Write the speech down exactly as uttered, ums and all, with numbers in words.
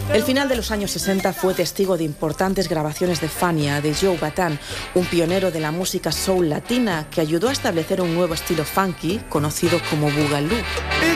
El final de los años sesenta fue testigo de importantes grabaciones de Fania, de Joe Bataan, un pionero de la música soul latina que ayudó a establecer un nuevo estilo funky conocido como Boogaloo.